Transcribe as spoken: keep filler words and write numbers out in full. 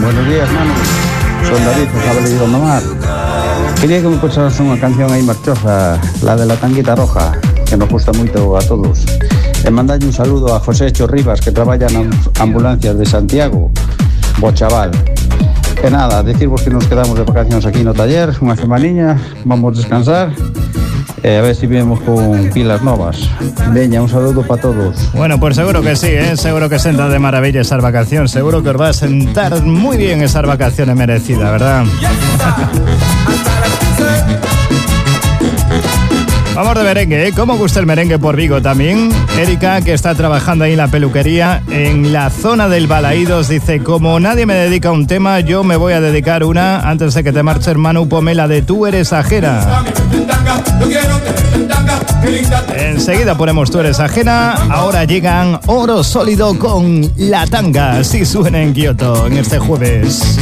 Buenos días, mano. Son David, os habla de Gondomar. Quería que me puseras unha canción aí marchosa, la de la tanguita roja, que nos gusta moito a todos. E mandalle un saludo a José Echo Rivas, que traballa nas ambulancias de Santiago. Bo chaval. E nada, decirvos que nos quedamos de vacacións aquí no taller, unha semaniña, vamos descansar e a ver si vemos con pilas novas. Veña, un saludo para todos. Bueno, pues seguro que sí, ¿eh? Seguro que senta de maravilla esas vacaciones, seguro que os va a sentar muy bien esas vacaciones merecidas, ¿verdad? Vamos de merengue, ¿eh? ¿Cómo gusta el merengue por Vigo también? Erika, que está trabajando ahí en la peluquería, en la zona del Balaídos, dice: como nadie me dedica un tema, yo me voy a dedicar una. Antes de que te marche, hermano, ponme la de Tú eres ajena. Enseguida ponemos Tú eres ajena. Ahora llegan Oro Sólido con La Tanga. Así suena en Kioto en este jueves.